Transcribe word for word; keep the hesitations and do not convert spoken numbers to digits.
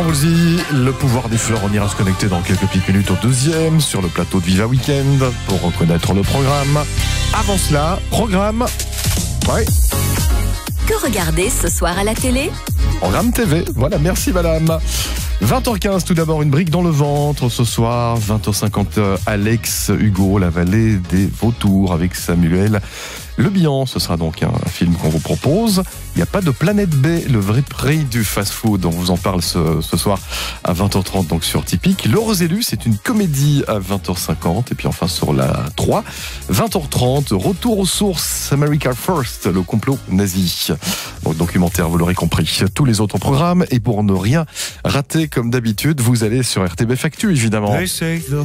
Woolsey, le pouvoir des fleurs. On ira se connecter dans quelques petites minutes au deuxième sur le plateau de Viva Weekend pour reconnaître le programme. Avant cela, programme. Ouais. Que regarder ce soir à la télé ? Programme T V. Voilà, merci madame. vingt heures quinze, tout d'abord une brique dans le ventre ce soir. vingt heures cinquante, Alex Hugo, la vallée des vautours avec Samuel Le Bihan. Ce sera donc un film qu'on vous propose. Il n'y a pas de Planète B, le vrai prix du fast-food. On vous en parle ce, ce soir à vingt heures trente donc sur Typique. L'Heureux élu, c'est une comédie à vingt heures cinquante. Et puis enfin sur la trois, vingt heures trente, Retour aux sources, America First, le complot nazi. Donc documentaire, vous l'aurez compris. Tous les autres programmes. Et pour ne rien rater, comme d'habitude, vous allez sur R T B F Actu, évidemment.